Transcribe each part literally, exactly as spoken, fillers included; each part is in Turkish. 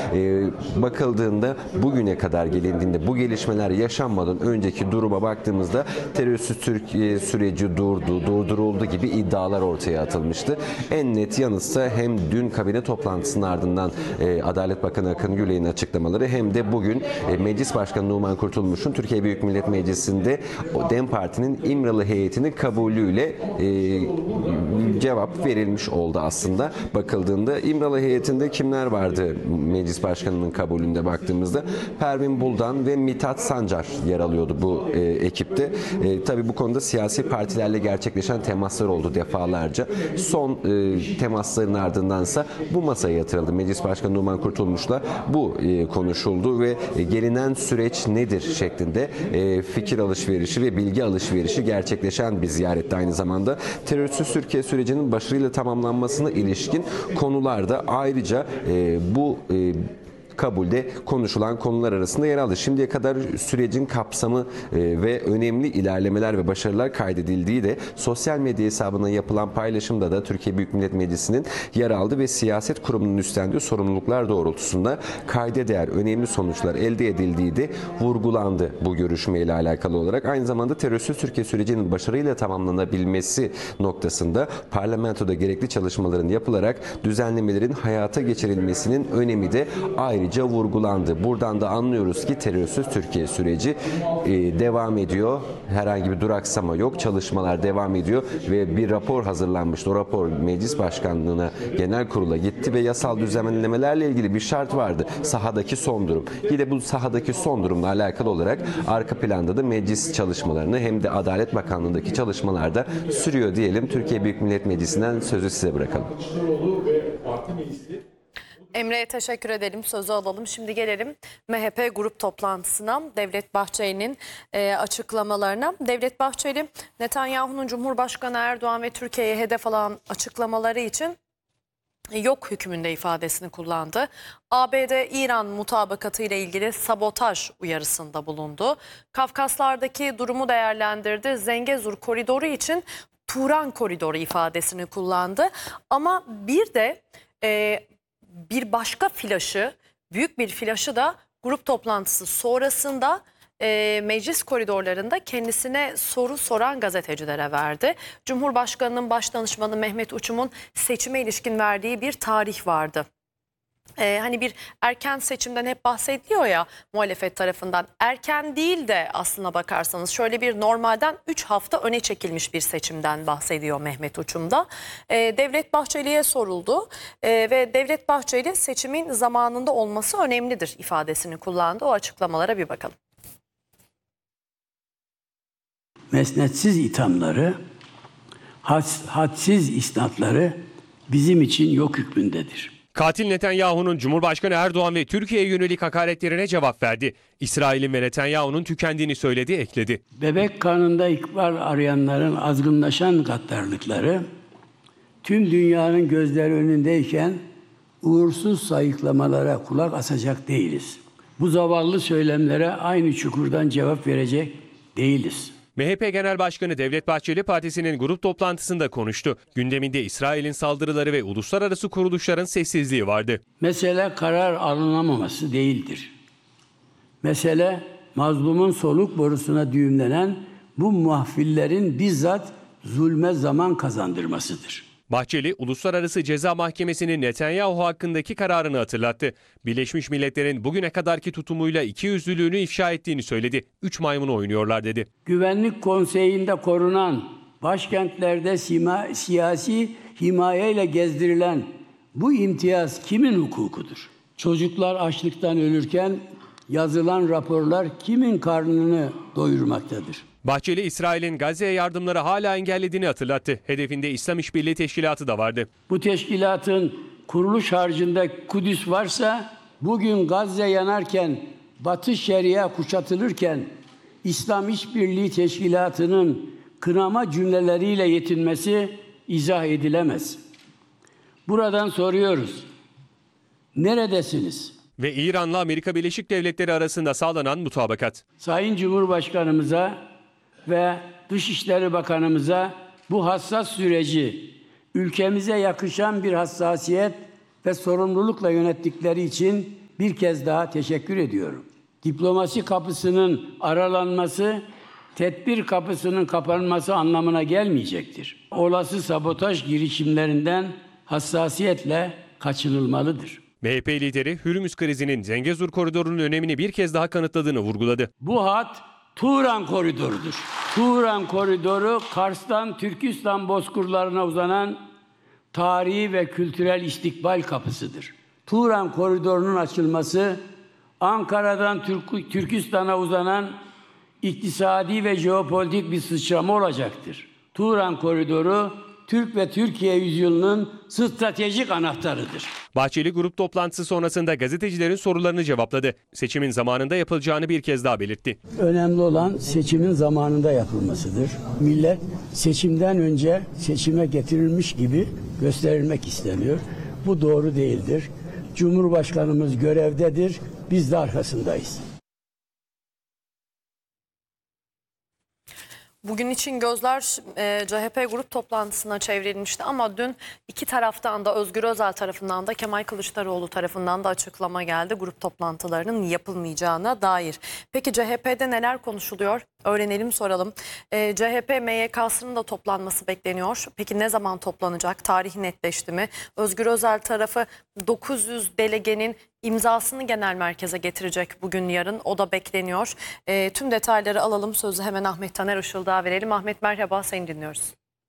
e, bakıldığında bugüne kadar gelindiğinde bu gelişmeler yaşanmadan önceki duruma baktığımızda terörsüz Türkiye süreci durdu, durduruldu gibi iddialar ortaya atılmıştı. En net yanıtsa hem dün kabine toplantısının ardından e, Adalet Bakanı Akın Güley'in açıklamaları hem de bugün e, Meclis Başkanı Numan Kurtulmuş'un Türkiye Büyük Millet Meclisi'nde o DEM Parti'nin İmralı heyetinin kabulüyle e, cevap verilmiş oldu aslında. Bakıldığında İmralı heyetinde kimler vardı Meclis Başkanı'nın kabulünde baktığımızda? Pervin Buldan ve Mithat Sancar yer alıyordu bu e, ekipte. E, tabii bu konuda siyasi partilerle gerçekleşen temaslar oldu defalarca. Son e, temasların ardındansa bu masaya yatırıldı. Meclis Başkanı Numan Kurtulmuş'la bu e, konuşuldu ve e, gelinen süreç nedir şeklinde e, fikir alışverişi ve bilgi alışverişi gerçekleşen bir ziyarette aynı zamanda terörsüz Türkiye sürecinin başarıyla tamamlanmasına ilişkin konularda ayrıca e, bu e, kabulde konuşulan konular arasında yer aldı. Şimdiye kadar sürecin kapsamı ve önemli ilerlemeler ve başarılar kaydedildiği de sosyal medya hesabına yapılan paylaşımda da Türkiye Büyük Millet Meclisi'nin yer aldı ve siyaset kurumunun üstlendiği sorumluluklar doğrultusunda kayda değer önemli sonuçlar elde edildiği de vurgulandı bu görüşmeyle alakalı olarak. Aynı zamanda terörsüz Türkiye sürecinin başarıyla tamamlanabilmesi noktasında parlamentoda gerekli çalışmaların yapılarak düzenlemelerin hayata geçirilmesinin önemi de ayrıca vurgulandı. Buradan da anlıyoruz ki terörsüz Türkiye süreci e, devam ediyor. Herhangi bir duraksama yok. Çalışmalar devam ediyor ve bir rapor hazırlanmıştı. O rapor Meclis Başkanlığı'na, Genel Kurul'a gitti ve yasal düzenlemelerle ilgili bir şart vardı. Sahadaki son durum. Yine bu sahadaki son durumla alakalı olarak arka planda da meclis çalışmalarını hem de Adalet Bakanlığı'ndaki çalışmalarda sürüyor diyelim. Türkiye Büyük Millet Meclisi'nden sözü size bırakalım. Emre'ye teşekkür edelim. Sözü alalım. Şimdi gelelim M H P grup toplantısına. Devlet Bahçeli'nin e, açıklamalarına. Devlet Bahçeli, Netanyahu'nun Cumhurbaşkanı Erdoğan ve Türkiye'ye hedef alan açıklamaları için yok hükmünde ifadesini kullandı. A B D-İran mutabakatı ile ilgili sabotaj uyarısında bulundu. Kafkaslardaki durumu değerlendirdi. Zengezur koridoru için Turan koridoru ifadesini kullandı. Ama bir de e, bir başka flaşı, büyük bir flaşı da grup toplantısı sonrasında e, meclis koridorlarında kendisine soru soran gazetecilere verdi. Cumhurbaşkanı'nın başdanışmanı Mehmet Uçum'un seçime ilişkin verdiği bir tarih vardı. Ee, hani bir erken seçimden hep bahsediliyor ya muhalefet tarafından. Erken değil de aslına bakarsanız şöyle bir normalden üç hafta öne çekilmiş bir seçimden bahsediyor Mehmet Uçum'da. Ee, Devlet Bahçeli'ye soruldu ee, ve Devlet Bahçeli seçimin zamanında olması önemlidir ifadesini kullandı. O açıklamalara bir bakalım. Mesnetsiz ithamları, had, hadsiz isnatları bizim için yok hükmündedir. Katil Netanyahu'nun Cumhurbaşkanı Erdoğan ve Türkiye'ye yönelik hakaretlerine cevap verdi. İsrail'in ve Netanyahu'nun tükendiğini söyledi, ekledi. Bebek karnında ikbal arayanların azgınlaşan gaddarlıkları tüm dünyanın gözleri önündeyken uğursuz sayıklamalara kulak asacak değiliz. Bu zavallı söylemlere aynı çukurdan cevap verecek değiliz. M H P Genel Başkanı Devlet Bahçeli partisinin grup toplantısında konuştu. Gündeminde İsrail'in saldırıları ve uluslararası kuruluşların sessizliği vardı. Mesele karar alınamaması değildir. Mesele mazlumun soluk borusuna düğümlenen bu mahfillerin bizzat zulme zaman kazandırmasıdır. Bahçeli, Uluslararası Ceza Mahkemesi'nin Netanyahu hakkındaki kararını hatırlattı. Birleşmiş Milletler'in bugüne kadarki tutumuyla ikiyüzlülüğünü ifşa ettiğini söyledi. Üç maymunu oynuyorlar dedi. Güvenlik Konseyi'nde korunan, başkentlerde sima, siyasi himayeyle gezdirilen bu imtiyaz kimin hukukudur? Çocuklar açlıktan ölürken yazılan raporlar kimin karnını doyurmaktadır? Bahçeli, İsrail'in Gazze'ye yardımları hala engellediğini hatırlattı. Hedefinde İslam İşbirliği Teşkilatı da vardı. Bu teşkilatın kuruluş harcında Kudüs varsa bugün Gazze yanarken, Batı Şeria kuşatılırken İslam İşbirliği Teşkilatı'nın kınama cümleleriyle yetinmesi izah edilemez. Buradan soruyoruz. Neredesiniz? Ve İran'la Amerika Birleşik Devletleri arasında sağlanan mutabakat. Sayın Cumhurbaşkanımıza ve Dışişleri Bakanımıza bu hassas süreci ülkemize yakışan bir hassasiyet ve sorumlulukla yönettikleri için bir kez daha teşekkür ediyorum. Diplomasi kapısının aralanması, tedbir kapısının kapanması anlamına gelmeyecektir. Olası sabotaj girişimlerinden hassasiyetle kaçınılmalıdır. M H P lideri Hürmüz krizinin Zengezur koridorunun önemini bir kez daha kanıtladığını vurguladı. Bu hat Turan koridorudur. Turan koridoru Kars'tan Türkistan bozkırlarına uzanan tarihi ve kültürel istikbal kapısıdır. Turan koridorunun açılması Ankara'dan Türk Türkistan'a uzanan iktisadi ve jeopolitik bir sıçrama olacaktır. Turan koridoru Türk ve Türkiye yüzyılının stratejik anahtarıdır. Bahçeli grup toplantısı sonrasında gazetecilerin sorularını cevapladı. Seçimin zamanında yapılacağını bir kez daha belirtti. Önemli olan seçimin zamanında yapılmasıdır. Millet seçimden önce seçime getirilmiş gibi gösterilmek isteniyor. Bu doğru değildir. Cumhurbaşkanımız görevdedir. Biz de arkasındayız. Bugün için gözler e, C H P grup toplantısına çevrilmişti ama dün iki taraftan da Özgür Özel tarafından da Kemal Kılıçdaroğlu tarafından da açıklama geldi grup toplantılarının yapılmayacağına dair. Peki C H P'de neler konuşuluyor? Öğrenelim, soralım. E, C H P M Y K'sının da toplanması bekleniyor. Peki ne zaman toplanacak? Tarihi netleşti mi? Özgür Özel tarafı dokuz yüz delegenin imzasını genel merkeze getirecek bugün yarın. O da bekleniyor. E, tüm detayları alalım. Sözü hemen Ahmet Taner Işıldak'a verelim. Ahmet merhaba, seni dinliyoruz.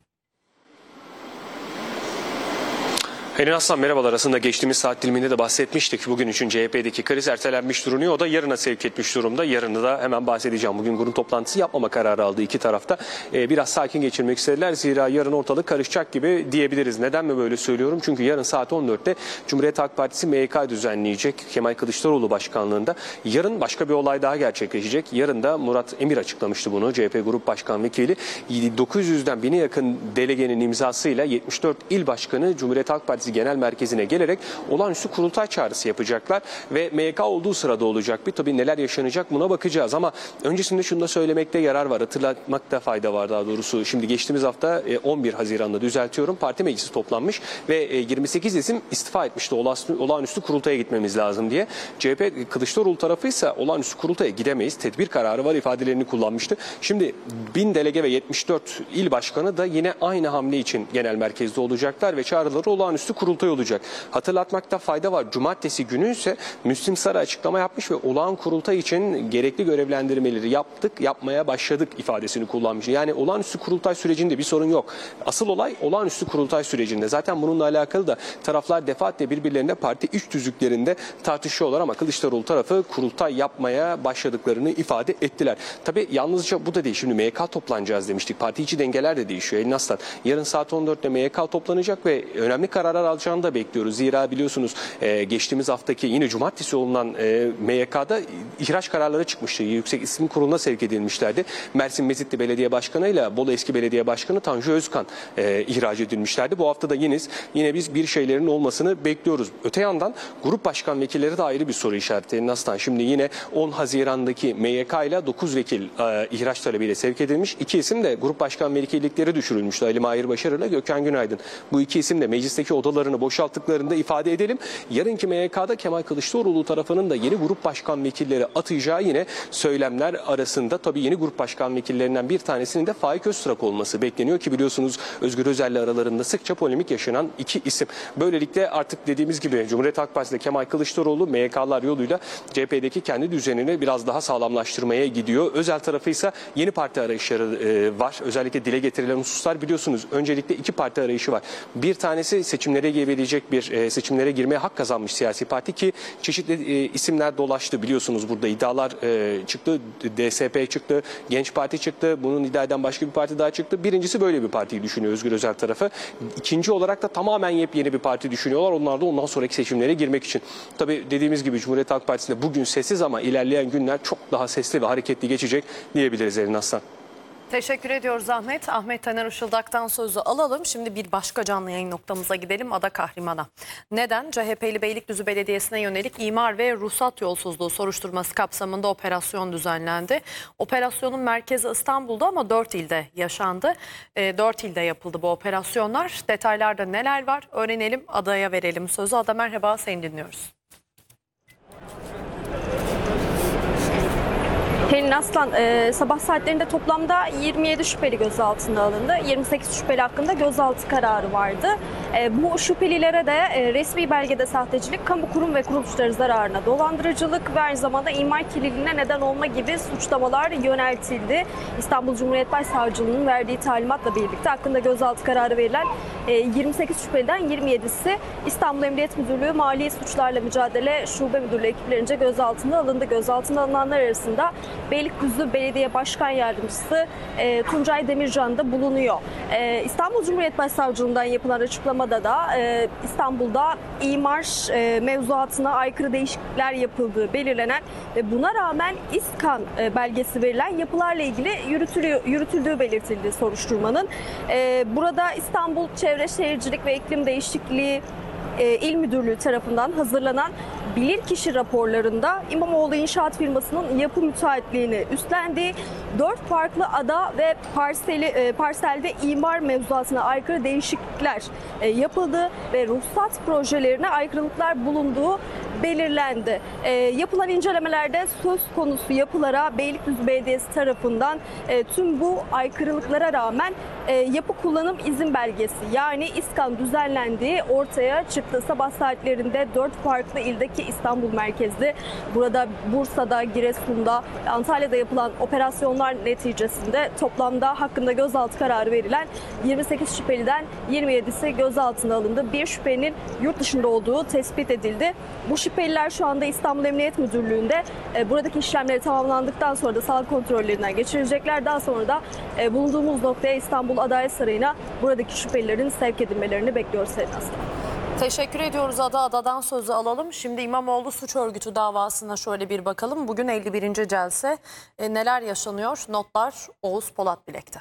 Helin Aslan merhabalar. Aslında geçtiğimiz saat diliminde de bahsetmiştik. Bugün için C H P'deki kriz ertelenmiş durunuyor. O da yarına sevk etmiş durumda. Yarını da hemen bahsedeceğim. Bugün grup toplantısı yapmama kararı aldı iki tarafta. Ee, biraz sakin geçirmek istediler. Zira yarın ortalık karışacak gibi diyebiliriz. Neden mi böyle söylüyorum? Çünkü yarın saat on dörtte Cumhuriyet Halk Partisi M Y K düzenleyecek. Kemal Kılıçdaroğlu başkanlığında. Yarın başka bir olay daha gerçekleşecek. Yarın da Murat Emir açıklamıştı bunu. C H P Grup Başkan Vekili. dokuz yüzden bine yakın delegenin imzasıyla yetmiş dört il başkanı Cumhuriyet Halk Partisi Genel Merkezi'ne gelerek olağanüstü kurultay çağrısı yapacaklar ve M Y K olduğu sırada olacak. Bir tabii neler yaşanacak buna bakacağız ama öncesinde şunu da söylemekte yarar var. Hatırlatmakta fayda var daha doğrusu. Şimdi geçtiğimiz hafta on bir Haziran'da düzeltiyorum. Parti meclisi toplanmış ve yirmi sekiz isim istifa etmişti. Olağanüstü kurultaya gitmemiz lazım diye. C H P Kılıçdaroğlu tarafıysa olağanüstü kurultaya gidemeyiz. Tedbir kararı var ifadelerini kullanmıştı. Şimdi bin delege ve yetmiş dört il başkanı da yine aynı hamle için genel merkezde olacaklar ve çağrıları olağanüstü kurultay olacak. Hatırlatmakta fayda var. Cumartesi günü ise Müslim Sarı açıklama yapmış ve olağan kurultay için gerekli görevlendirmeleri yaptık, yapmaya başladık ifadesini kullanmış. Yani olağanüstü kurultay sürecinde bir sorun yok. Asıl olay olağanüstü kurultay sürecinde. Zaten bununla alakalı da taraflar defaatle birbirlerine parti iç tüzüklerinde tartışıyorlar ama Kılıçdaroğlu tarafı kurultay yapmaya başladıklarını ifade ettiler. Tabii yalnızca bu da değil. Şimdi M Y K toplanacağız demiştik. Parti içi dengeler de değişiyor. Elin Aslan. Yarın saat on dörtte M Y K toplanacak ve önemli kararlar alacağını da bekliyoruz. Zira biliyorsunuz e, geçtiğimiz haftaki yine cumartesi olunan e, M Y K'da ihraç kararları çıkmıştı. Yüksek İstim Kurulu'na sevk edilmişlerdi. Mersin Mezitli Belediye Başkanı ile Bolu Eski Belediye Başkanı Tanju Özkan e, ihraç edilmişlerdi. Bu hafta da yine, yine biz bir şeylerin olmasını bekliyoruz. Öte yandan grup başkan vekilleri de ayrı bir soru işareti. Nasıl? Şimdi yine on Haziran'daki M Y K ile dokuz vekil e, ihraç talebiyle sevk edilmiş. İki isim de grup başkan vekillikleri düşürülmüştü. Ali Mahir Başarı ile Gökhan Günaydın. Bu iki isim de meclisteki odalarını boşalttıklarında ifade edelim. Yarınki M Y K'da Kemal Kılıçdaroğlu tarafının da yeni grup başkan vekilleri atayacağı yine söylemler arasında. Tabii yeni grup başkan vekillerinden bir tanesinin de Faik Öztürk olması bekleniyor ki biliyorsunuz Özgür Özel'le aralarında sıkça polemik yaşanan iki isim. Böylelikle artık dediğimiz gibi Cumhuriyet Halk Partisi'de Kemal Kılıçdaroğlu M Y K'lar yoluyla C H P'deki kendi düzenini biraz daha sağlamlaştırmaya gidiyor. Özel tarafı ise yeni parti arayışları e, var. Özellikle dile getirilen hususlar biliyorsunuz. Öncelikle iki parti arayışı var. Bir tanesi seçimlere girebilecek bir e, seçimlere girmeye hak kazanmış siyasi parti ki çeşitli e, isimler dolaştı biliyorsunuz burada iddialar e, çıktı. D S P çıktı, Genç Parti çıktı. Bunun iddia eden başka bir parti daha çıktı. Birincisi böyle bir partiyi düşünüyor Özgür Özel tarafı. İkinci olarak da tamamen yepyeni bir parti düşünüyorlar. Onlar da ondan sonraki seçimlere girmek için. Tabii dediğimiz gibi Cumhuriyet Halk Partisi'nde bugün sessiz ama ilerleyen günler çok daha sesli ve hareketli geçecek diyebiliriz Elin Aslan. Teşekkür ediyoruz Ahmet. Ahmet Taner Işıldak'tan sözü alalım. Şimdi bir başka canlı yayın noktamıza gidelim. Ada Kahriman'a. Neden? C H P'li Beylikdüzü Belediyesi'ne yönelik imar ve ruhsat yolsuzluğu soruşturması kapsamında operasyon düzenlendi. Operasyonun merkezi İstanbul'da ama dört ilde yaşandı. E, dört ilde yapıldı bu operasyonlar. Detaylarda neler var? Öğrenelim. Ada'ya verelim sözü. Ada merhaba, seni dinliyoruz. Emin Aslan, e, sabah saatlerinde toplamda yirmi yedi şüpheli gözaltına alındı. yirmi sekiz şüpheli hakkında gözaltı kararı vardı. E, bu şüphelilere de e, resmi belgede sahtecilik, kamu kurum ve kuruluşları zararına dolandırıcılık ve aynı zamanda imar kirliliğine neden olma gibi suçlamalar yöneltildi. İstanbul Cumhuriyet Başsavcılığı'nın verdiği talimatla birlikte hakkında gözaltı kararı verilen e, yirmi sekiz şüpheliden yirmi yedisi İstanbul Emniyet Müdürlüğü Mali Suçlarla Mücadele Şube Müdürlüğü ekiplerince gözaltına alındı. Gözaltına alınanlar arasında Beylikdüzü Belediye Başkan Yardımcısı e, Tuncay Demircan da bulunuyor. E, İstanbul Cumhuriyet Başsavcılığından yapılan açıklamada da e, İstanbul'da imar e, mevzuatına aykırı değişiklikler yapıldığı belirlenen ve buna rağmen İSKAN e, belgesi verilen yapılarla ilgili yürütülüyor, yürütüldüğü belirtildi soruşturmanın. E, burada İstanbul Çevre Şehircilik ve İklim Değişikliği e, İl Müdürlüğü tarafından hazırlanan bilirkişi raporlarında İmamoğlu İnşaat firmasının yapı müteahhitliğini üstlendiği dört farklı ada ve parseli, e, parselde imar mevzuatına aykırı değişiklikler e, yapıldı ve ruhsat projelerine aykırılıklar bulunduğu belirlendi. E, yapılan incelemelerde söz konusu yapılara Beylikdüzü Belediyesi tarafından e, tüm bu aykırılıklara rağmen e, yapı kullanım izin belgesi yani İSKAN düzenlendiği ortaya çıktı. Sabah saatlerinde dört farklı ildeki İstanbul merkezli, burada Bursa'da, Giresun'da, Antalya'da yapılan operasyonlar neticesinde toplamda hakkında gözaltı kararı verilen yirmi sekiz şüpheliden yirmi yedisi gözaltına alındı. Bir şüphelinin yurt dışında olduğu tespit edildi. Bu şüpheliler şu anda İstanbul Emniyet Müdürlüğü'nde e, buradaki işlemleri tamamlandıktan sonra da sağlık kontrollerinden geçirilecekler. Daha sonra da e, bulunduğumuz noktaya İstanbul Adalet Sarayı'na buradaki şüphelilerin sevk edilmelerini bekliyoruz Selin Aslan. Teşekkür ediyoruz Ada. Adadan sözü alalım. Şimdi İmamoğlu suç örgütü davasına şöyle bir bakalım. Bugün elli birinci celse. E, neler yaşanıyor? Notlar Oğuz Polat Bilek'te.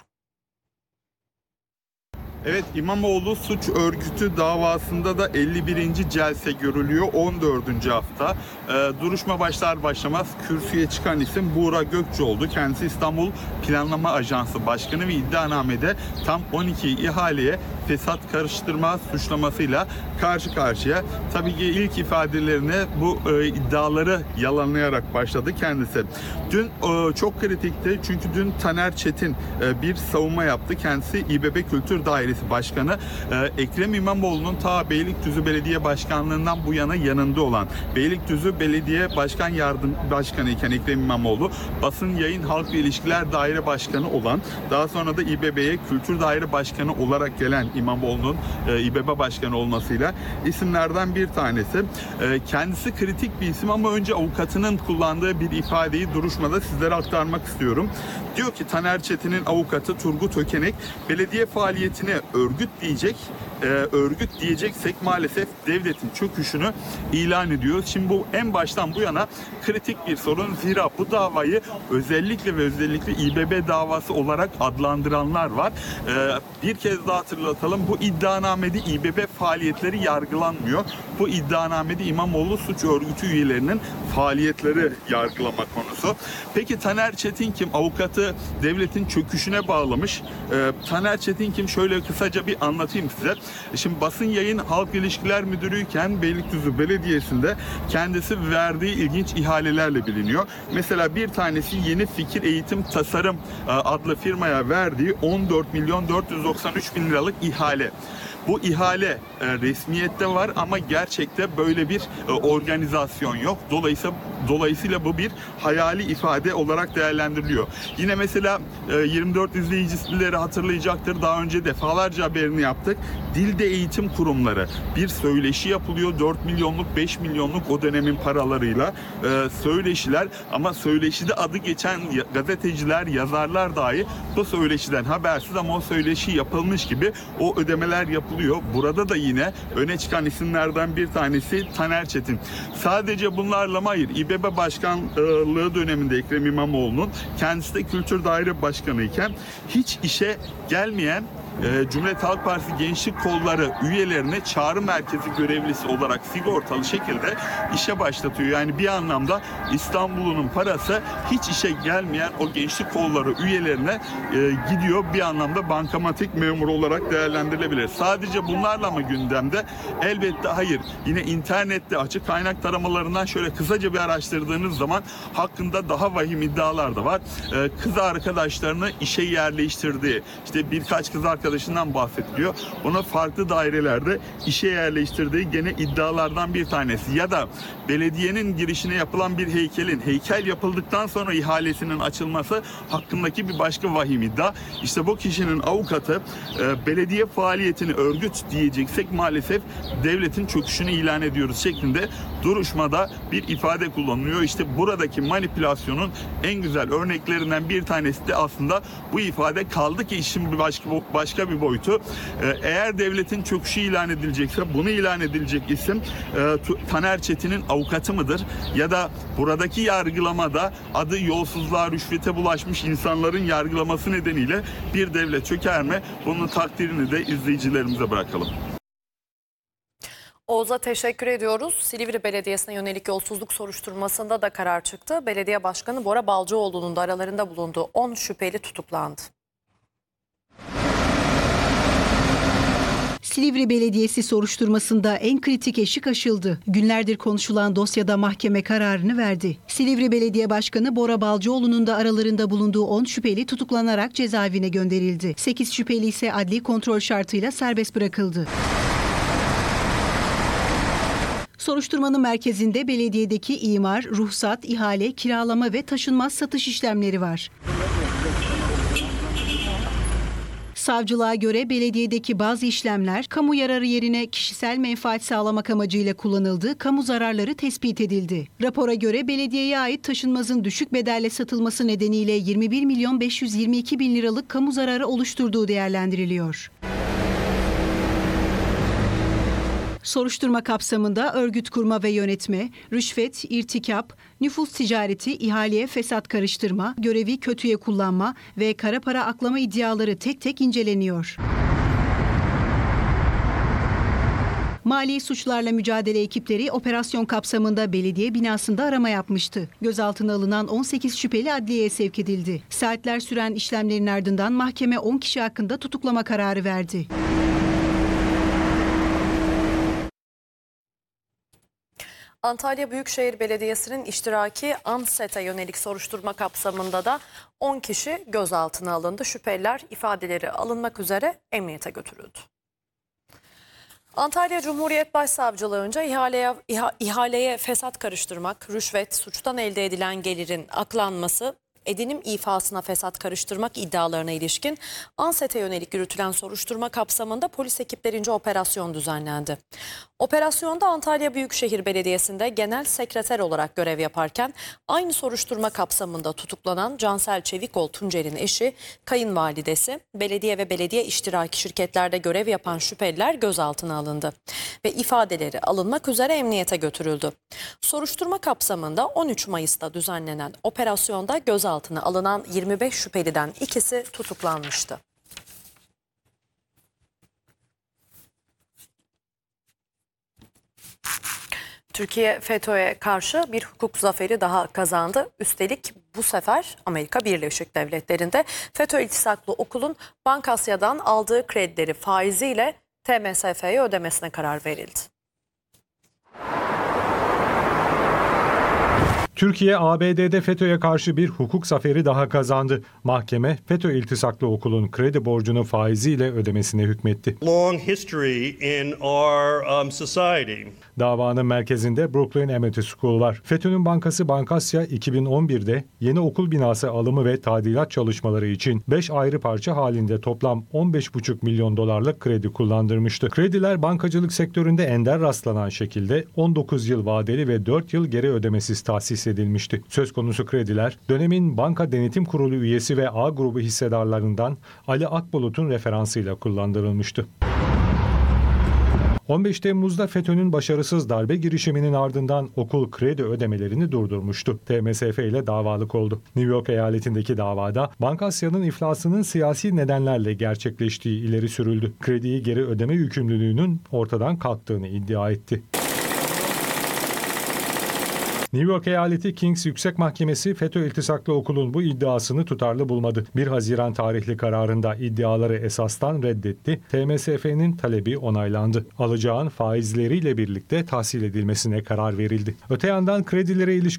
Evet, İmamoğlu suç örgütü davasında da elli birinci celse görülüyor. on dördüncü hafta. Ee, duruşma başlar başlamaz kürsüye çıkan isim Buğra Gökçe oldu. Kendisi İstanbul Planlama Ajansı Başkanı ve iddianamede tam on iki ihaleye fesat karıştırma suçlamasıyla karşı karşıya. Tabii ki ilk ifadelerine bu e, iddiaları yalanlayarak başladı kendisi. Dün e, çok kritikti çünkü dün Taner Çetin e, bir savunma yaptı. Kendisi İBB Kültür Dairesi Başkanı. E, Ekrem İmamoğlu'nun ta Beylikdüzü Belediye Başkanlığından bu yana yanında olan, Beylikdüzü Belediye Başkan Yardım Başkanı iken Ekrem İmamoğlu Basın Yayın Halk ve İlişkiler Daire Başkanı olan, daha sonra da İBB'ye Kültür Daire Başkanı olarak gelen İmamoğlu'nun e, İBB Başkanı olmasıyla isimlerden bir tanesi. E, kendisi kritik bir isim ama önce avukatının kullandığı bir ifadeyi duruşmada sizlere aktarmak istiyorum. Diyor ki Taner Çetin'in avukatı Turgut Ökenek belediye faaliyetine örgüt diyecek, e, örgüt diyeceksek maalesef devletin çöküşünü ilan ediyor. Şimdi bu en baştan bu yana kritik bir sorun. Zira bu davayı özellikle ve özellikle İBB davası olarak adlandıranlar var. E, bir kez daha hatırlatalım. Bu iddianamede İBB faaliyetleri yargılanmıyor. Bu iddianamede İmamoğlu suç örgütü üyelerinin faaliyetleri yargılama konusu. Peki Taner Çetin kim? Avukatı devletin çöküşüne bağlamış. Ee, Taner Çetin kim? Şöyle kısaca bir anlatayım size. Şimdi Basın Yayın Halk İlişkiler Müdürüyken Beylikdüzü Belediyesi'nde kendisi verdiği ilginç ihalelerle biliniyor. Mesela bir tanesi Yeni Fikir Eğitim Tasarım adlı firmaya verdiği on dört milyon dört yüz doksan üç bin liralık ihale. Bu ihale e, resmiyette var ama gerçekte böyle bir e, organizasyon yok. Dolayısıyla dolayısıyla bu bir hayali ifade olarak değerlendiriliyor. Yine mesela e, yirmi dört izleyicileri hatırlayacaktır. Daha önce defalarca haberini yaptık. Dilde eğitim kurumları bir söyleşi yapılıyor. dört milyonluk, beş milyonluk o dönemin paralarıyla e, söyleşiler ama söyleşide adı geçen gazeteciler, yazarlar dahi bu söyleşiden habersiz ama o söyleşi yapılmış gibi o ödemeler yapılıyor. Burada da yine öne çıkan isimlerden bir tanesi Taner Çetin. Sadece bunlarla mı? Hayır. İBB Başkanlığı döneminde Ekrem İmamoğlu'nun kendisi de Kültür Daire Başkanı iken hiç işe gelmeyen e, Cumhuriyet Halk Partisi Gençlik Kolları üyelerine çağrı merkezi görevlisi olarak sigortalı şekilde işe başlatıyor. Yani bir anlamda İstanbul'un parası hiç işe gelmeyen o gençlik kolları üyelerine e, gidiyor. Bir anlamda bankamatik memur olarak değerlendirilebilir. Sadece bunlarla mı gündemde? Elbette hayır. Yine internette açık kaynak taramalarından şöyle kısaca bir araştırdığınız zaman hakkında daha vahim iddialar da var. Ee, kız arkadaşlarını işe yerleştirdiği, işte birkaç kız arkadaşından bahsediliyor. Ona farklı dairelerde işe yerleştirdiği gene iddialardan bir tanesi. Ya da belediyenin girişine yapılan bir heykelin heykel yapıldıktan sonra ihalesinin açılması hakkındaki bir başka vahim iddia. İşte bu kişinin avukatı e, belediye faaliyetini örgüt diyeceksek maalesef devletin çöküşünü ilan ediyoruz şeklinde duruşmada bir ifade kullanılıyor. İşte buradaki manipülasyonun en güzel örneklerinden bir tanesi de aslında bu ifade. Kaldı ki işin bir başka, başka bir boyutu. Eğer devletin çöküşü ilan edilecekse bunu ilan edilecek isim Taner Çetin'in avukatı mıdır? Ya da buradaki yargılamada adı yolsuzluğa, rüşvete bulaşmış insanların yargılaması nedeniyle bir devlet çöker mi? Bunun takdirini de izleyicilerimize bırakalım. Oğuz'a teşekkür ediyoruz. Silivri Belediyesi'ne yönelik yolsuzluk soruşturmasında da karar çıktı. Belediye Başkanı Bora Balcıoğlu'nun da aralarında bulunduğu on şüpheli tutuklandı. Silivri Belediyesi soruşturmasında en kritik eşik aşıldı. Günlerdir konuşulan dosyada mahkeme kararını verdi. Silivri Belediye Başkanı Bora Balcıoğlu'nun da aralarında bulunduğu on şüpheli tutuklanarak cezaevine gönderildi. sekiz şüpheli ise adli kontrol şartıyla serbest bırakıldı. Soruşturmanın merkezinde belediyedeki imar, ruhsat, ihale, kiralama ve taşınmaz satış işlemleri var. Savcılığa göre belediyedeki bazı işlemler kamu yararı yerine kişisel menfaat sağlamak amacıyla kullanıldı, kamu zararları tespit edildi. Rapora göre belediyeye ait taşınmazın düşük bedelle satılması nedeniyle yirmi bir milyon beş yüz yirmi iki bin liralık kamu zararı oluşturduğu değerlendiriliyor. Soruşturma kapsamında örgüt kurma ve yönetme, rüşvet, irtikap, nüfus ticareti, ihaleye fesat karıştırma, görevi kötüye kullanma ve kara para aklama iddiaları tek tek inceleniyor. Mali suçlarla mücadele ekipleri operasyon kapsamında belediye binasında arama yapmıştı. Gözaltına alınan on sekiz şüpheli adliyeye sevk edildi. Saatler süren işlemlerin ardından mahkeme on kişi hakkında tutuklama kararı verdi. Antalya Büyükşehir Belediyesi'nin iştiraki ANSET'e yönelik soruşturma kapsamında da on kişi gözaltına alındı. Şüpheliler ifadeleri alınmak üzere emniyete götürüldü. Antalya Cumhuriyet Başsavcılığı'nca ihaleye, iha, ihaleye fesat karıştırmak, rüşvet, suçtan elde edilen gelirin aklanması, edinim ifasına fesat karıştırmak iddialarına ilişkin ANSET'e yönelik yürütülen soruşturma kapsamında polis ekiplerince operasyon düzenlendi. Operasyonda Antalya Büyükşehir Belediyesi'nde genel sekreter olarak görev yaparken aynı soruşturma kapsamında tutuklanan Cansel Çevikol Tuncer'in eşi, kayınvalidesi, belediye ve belediye iştiraki şirketlerde görev yapan şüpheliler gözaltına alındı ve ifadeleri alınmak üzere emniyete götürüldü. Soruşturma kapsamında on üç Mayıs'ta düzenlenen operasyonda gözaltına alınan yirmi beş şüpheliden ikisi tutuklanmıştı. Türkiye FETÖ'ye karşı bir hukuk zaferi daha kazandı. Üstelik bu sefer Amerika Birleşik Devletleri'nde FETÖ iltisaklı okulun Bankasya'dan aldığı kredileri faiziyle T M S F'ye ödemesine karar verildi. Türkiye, A B D'de FETÖ'ye karşı bir hukuk zaferi daha kazandı. Mahkeme, FETÖ iltisaklı okulun kredi borcunu faiziyle ödemesine hükmetti. Long history in our um, society. Davanın merkezinde Brooklyn Amity School var. FETÖ'nün bankası Bankasya iki bin on birde yeni okul binası alımı ve tadilat çalışmaları için beş ayrı parça halinde toplam on beş buçuk milyon dolarlık kredi kullandırmıştı. Krediler bankacılık sektöründe ender rastlanan şekilde on dokuz yıl vadeli ve dört yıl geri ödemesiz tahsis edilmişti. Söz konusu krediler dönemin Banka Denetim Kurulu üyesi ve A grubu hissedarlarından Ali Akbulut'un referansıyla kullandırılmıştı. on beş Temmuz'da FETÖ'nün başarısız darbe girişiminin ardından okul kredi ödemelerini durdurmuştu. T M S F ile davalık oldu. New York eyaletindeki davada Bankasya'nın iflasının siyasi nedenlerle gerçekleştiği ileri sürüldü. Krediyi geri ödeme yükümlülüğünün ortadan kalktığını iddia etti. New York Eyaleti Kings Yüksek Mahkemesi FETÖ iltisaklı okulun bu iddiasını tutarlı bulmadı. bir Haziran tarihli kararında iddiaları esastan reddetti. T M S F'nin talebi onaylandı. Alacağın faizleriyle birlikte tahsil edilmesine karar verildi. Öte yandan kredilere ilişkin